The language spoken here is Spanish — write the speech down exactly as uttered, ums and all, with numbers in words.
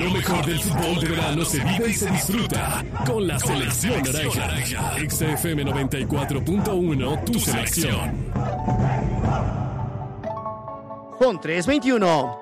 Lo mejor del fútbol de verano se vive y se disfruta con la selección naranja. X F M noventa y cuatro punto uno, tu selección. Con tres veintiuno.